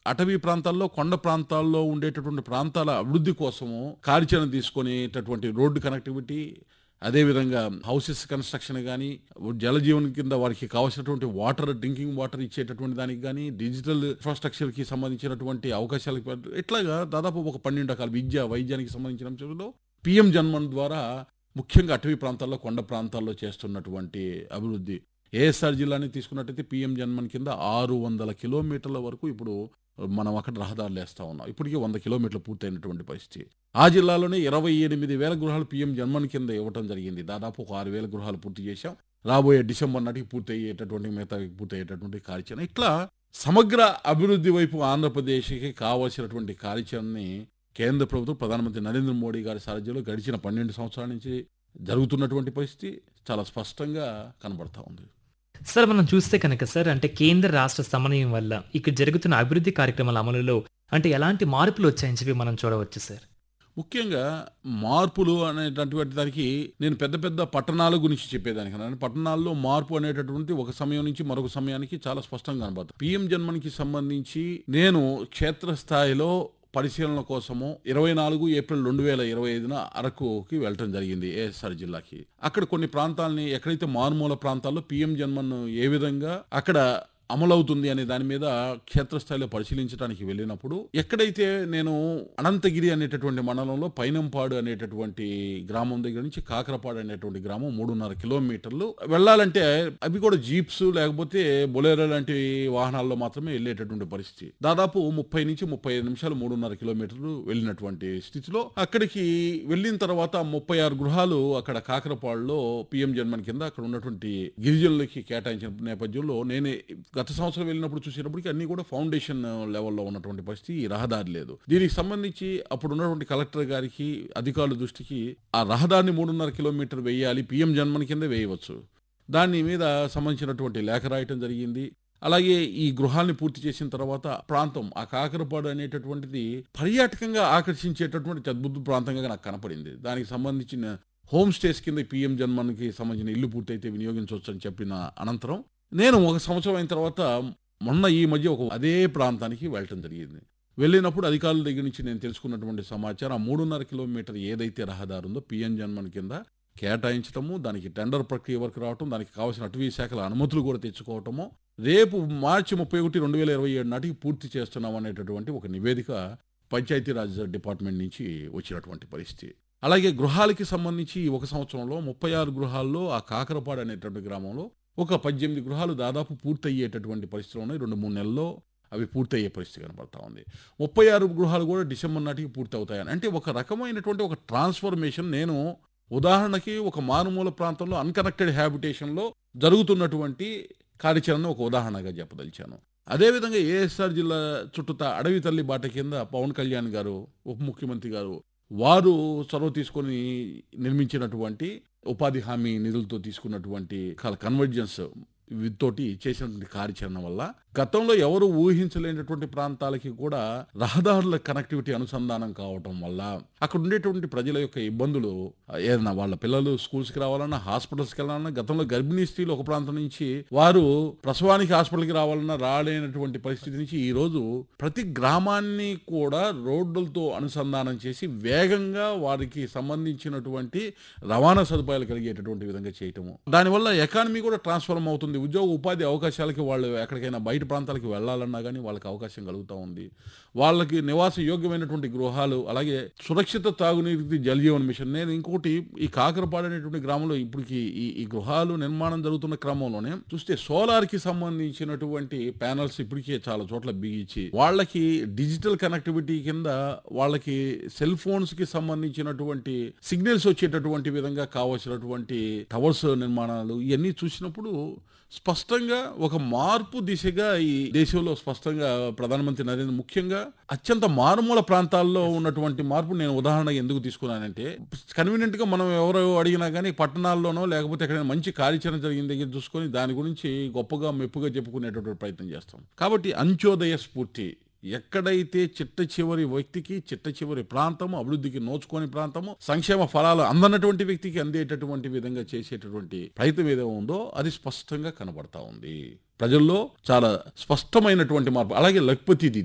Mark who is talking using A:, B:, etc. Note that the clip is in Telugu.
A: అటవీ ప్రాంతాల్లో, కొండ ప్రాంతాల్లో ఉండేటటువంటి ప్రాంతాల అభివృద్ధి కోసము కార్యాచరణ తీసుకునేటటువంటి రోడ్డు కనెక్టివిటీ, అదేవిధంగా హౌసెస్ కన్స్ట్రక్షన్ కానీ, జలజీవన్ కింద వారికి కావాల్సినటువంటి వాటర్, డ్రింకింగ్ వాటర్ ఇచ్చేటటువంటి దానికి కానీ, డిజిటల్ ఇన్ఫ్రాస్ట్రక్చర్కి సంబంధించినటువంటి అవకాశాలకు ఇట్లాగా దాదాపు ఒక 12 రకాల వైద్యానికి సంబంధించిన అంశంలో పిఎం జన్మన్ ద్వారా ముఖ్యంగా అటవీ ప్రాంతాల్లో, కొండ ప్రాంతాల్లో చేస్తున్నటువంటి అభివృద్ధి. ఏఎస్ఆర్ జిల్లాని తీసుకున్నట్టయితే పిఎం జన్మన్ కింద 600 కిలోమీటర్ల వరకు ఇప్పుడు మనం అక్కడ రహదారులు వేస్తా ఉన్నాం. ఇప్పటికీ 100 కిలోమీటర్లు పూర్తయినటువంటి పరిస్థితి. ఆ జిల్లాలోనే 28,000 గృహాలు పిఎం జన్మన్ కింద ఇవ్వటం జరిగింది. దాదాపు ఒక 6,000 గృహాలు పూర్తి చేశాం. రాబోయే డిసెంబర్ నాటికి పూర్తయ్యేటటువంటి కార్యాచరణ. ఇట్లా సమగ్ర అభివృద్ధి వైపు ఆంధ్రప్రదేశ్కి కావాల్సినటువంటి కార్యాచరణని కేంద్ర ప్రభుత్వం ప్రధానమంత్రి నరేంద్ర మోడీ గారి సారథ్యంలో గడిచిన 12 సంవత్సరాల నుంచి జరుగుతున్నటువంటి పరిస్థితి చాలా స్పష్టంగా కనబడతా ఉంది.
B: సార్, మనం చూస్తే కనుక సార్, అంటే కేంద్ర రాష్ట్ర సమన్వయం వల్ల ఇక్కడ జరుగుతున్న అభివృద్ధి కార్యక్రమాల అమలులో అంటే ఎలాంటి మార్పులు వచ్చాయని చెప్పి మనం చూడవచ్చు సార్.
A: ముఖ్యంగా మార్పులు అనేటటువంటి దానికి నేను పెద్ద పెద్ద పట్టణాల గురించి చెప్పేదానికన్నా పట్టణాల్లో మార్పు అనేటటువంటి ఒక సమయం నుంచి మరొక సమయానికి చాలా స్పష్టంగా కనబడుతుంది. పిఎం జన్మన్కి సంబంధించి నేను క్షేత్రస్థాయిలో పరిశీలన కోసము 24 ఏప్రిల్ 2025 అరకుకి వెళ్ళటం జరిగింది, ఏఎస్ఆర్ జిల్లాకి. అక్కడ కొన్ని ప్రాంతాలని, ఎక్కడైతే మారుమూల ప్రాంతాల్లో పిఎం జన్మన్ ఏ విధంగా అక్కడ అమలవుతుంది అనే దాని మీద క్షేత్రస్థాయిలో పరిశీలించడానికి వెళ్ళినప్పుడు, ఎక్కడైతే నేను అనంతగిరి అనేటటువంటి మండలంలో పైనంపాడు అనేటటువంటి గ్రామం దగ్గర నుంచి కాకరపాడు అనేటువంటి గ్రామం 3.5 కిలోమీటర్లు వెళ్ళాలంటే అవి కూడా జీప్స్ లేకపోతే బొలేరో లాంటి వాహనాల్లో మాత్రమే వెళ్ళేటటువంటి పరిస్థితి. దాదాపు 30 నుంచి 35 నిమిషాలు 3.5 కిలోమీటర్లు వెళ్ళినటువంటి స్థితిలో అక్కడికి వెళ్ళిన తర్వాత 36 గృహాలు అక్కడ కాకరపాడులో పిఎం జన్మన్ కింద అక్కడ ఉన్నటువంటి గిరిజనులకి కేటాయించిన నేపథ్యంలో నేనే గత సంవత్సరం వెళ్ళినప్పుడు చూసేటప్పటికి అన్ని కూడా ఫౌండేషన్ లెవెల్లో ఉన్నటువంటి పరిస్థితి, రహదారి లేదు. దీనికి సంబంధించి అప్పుడు ఉన్నటువంటి కలెక్టర్ గారికి, అధికారుల దృష్టికి ఆ రహదారిని 3.5 కిలోమీటర్ వేయాలి, పిఎం జన్మన్ కింద వేయవచ్చు, దాని మీద సంబంధించినటువంటి లేఖ రాయటం జరిగింది. అలాగే ఈ గృహాల్ని పూర్తి చేసిన తర్వాత ప్రాంతం ఆ కాకరపాడు అనేటటువంటిది పర్యాటకంగా ఆకర్షించేటటువంటి అద్భుత ప్రాంతంగా నాకు కనపడింది. దానికి సంబంధించిన హోమ్ స్టేస్ కింద పిఎం జన్మన్కి సంబంధించిన ఇల్లు పూర్తయితే వినియోగించవచ్చు అని చెప్పిన అనంతరం నేను 1 సంవత్సరం అయిన తర్వాత మొన్న ఈ మధ్య అదే ప్రాంతానికి వెళ్ళటం జరిగింది. వెళ్ళినప్పుడు అధికారుల దగ్గర నుంచి నేను తెలుసుకున్నటువంటి సమాచారం, ఆ 3.5 కిలోమీటర్ ఏదైతే రహదారి ఉందో పిఎం జన్మన్ కింద కేటాయించడము, దానికి టెండర్ ప్రక్రియ వరకు రావటం, దానికి కావాల్సిన అటవీ శాఖల అనుమతులు కూడా తెచ్చుకోవటము, రేపు మార్చి 31, 2027 నాటికి పూర్తి చేస్తున్నాం అనేటటువంటి ఒక నివేదిక పంచాయతీరాజ్ డిపార్ట్మెంట్ నుంచి వచ్చినటువంటి పరిస్థితి. అలాగే గృహాలకి సంబంధించి 1 సంవత్సరంలో 36 గృహాల్లో ఆ కాకరపాడు అనేటువంటి గ్రామంలో ఒక 18 గృహాలు దాదాపు పూర్తయ్యేటటువంటి పరిస్థితులు ఉన్నాయి. 2-3 నెలల్లో అవి పూర్తయ్యే పరిస్థితి కనబడతా ఉంది. 36 గృహాలు కూడా డిసెంబర్ నాటికి పూర్తి అవుతాయని, అంటే ఒక రకమైనటువంటి ఒక ట్రాన్స్ఫర్మేషన్. నేను ఉదాహరణకి ఒక మారుమూల ప్రాంతంలో అన్కనెక్టెడ్ హ్యాబిటేషన్లో జరుగుతున్నటువంటి కార్యాచరణ ఒక ఉదాహరణగా చెప్పదలిచాను. అదేవిధంగా ఏఎస్ఆర్ జిల్లా చుట్టూత అడవి తల్లి బాట కింద పవన్ కళ్యాణ్ గారు, ఉప ముఖ్యమంత్రి గారు, వారు చొరవ తీసుకొని నిర్మించినటువంటి ఉపాధి హామీ నిధులతో తీసుకున్నటువంటి కన్వర్జెన్స్ తోటి చేసినటువంటి కార్యాచరణ వల్ల గతంలో ఎవరు ఊహించలేనటువంటి ప్రాంతాలకి కూడా రహదారుల కనెక్టివిటీ అనుసంధానం కావటం వల్ల అక్కడ ఉండేటువంటి ప్రజల యొక్క ఇబ్బందులు, ఏదైనా వాళ్ళ పిల్లలు స్కూల్స్కి రావాలన్నా, హాస్పిటల్స్కి వెళ్ళాలన్నా, గతంలో గర్భిణీ స్త్రీలు ఒక ప్రాంతం నుంచి వారు ప్రసవానికి హాస్పిటల్కి రావాలన్నా రాలేనటువంటి పరిస్థితి నుంచి ఈరోజు ప్రతి గ్రామాన్ని కూడా రోడ్లతో అనుసంధానం చేసి వేగంగా వారికి సంబంధించినటువంటి రవాణా సదుపాయాలు కలిగేటటువంటి విధంగా చేయటము, దానివల్ల ఎకానమీ కూడా ట్రాన్స్ఫార్మ్ అవుతుంది. ఉద్యోగ ఉపాధి అవకాశాలకి వాళ్ళు ఎక్కడికైనా బయట ప్రాంతాలకు వెళ్ళాలన్నా కానీ వాళ్ళకి అవకాశం కలుగుతూ ఉంది. వాళ్ళకి నివాస యోగ్యమైనటువంటి గృహాలు, అలాగే సురక్షిత తాగునీటి జలజీవన్ మిషన్. నేను ఇంకోటి, ఈ కాకరపాడు అనేటువంటి గ్రామంలో ఇప్పటికి ఈ గృహాలు నిర్మాణం జరుగుతున్న క్రమంలోనే చూస్తే సోలార్కి సంబంధించినటువంటి ప్యానల్స్ ఇప్పటికే చాలా చోట్ల బిగించి వాళ్ళకి డిజిటల్ కనెక్టివిటీ కింద వాళ్ళకి సెల్ ఫోన్స్కి సంబంధించినటువంటి సిగ్నల్స్ వచ్చేటటువంటి విధంగా కావాల్సినటువంటి టవర్స్ నిర్మాణాలు ఇవన్నీ చూసినప్పుడు స్పష్టంగా ఒక మార్పు దిశగా ఈ దేశంలో స్పష్టంగా ప్రధానమంత్రి నరేంద్ర ముఖ్యంగా అత్యంత మారుమూల ప్రాంతాల్లో ఉన్నటువంటి మార్పు నేను ఉదాహరణగా ఎందుకు తీసుకున్నానంటే, కన్వీనియంట్ గా మనం ఎవరు అడిగినా కానీ పట్టణాల్లోనో లేకపోతే ఎక్కడైనా మంచి కార్యాచరణ జరిగిన దగ్గర చూసుకొని దాని గురించి గొప్పగా మెప్పుగా చెప్పుకునేటటువంటి ప్రయత్నం చేస్తాం. కాబట్టి అంత్యోదయ స్ఫూర్తి, ఎక్కడైతే చిట్ట చివరి వ్యక్తికి, చిట్ట చివరి ప్రాంతము, అభివృద్ధికి నోచుకోని ప్రాంతము, సంక్షేమ ఫలాలు అందనటువంటి వ్యక్తికి అందేటటువంటి విధంగా చేసేటటువంటి ప్రయత్నం ఏదో ఉందో అది స్పష్టంగా కనబడతా ఉంది. ప్రజల్లో చాలా స్పష్టమైనటువంటి మార్పు. అలాగే లఖ్పతి దీది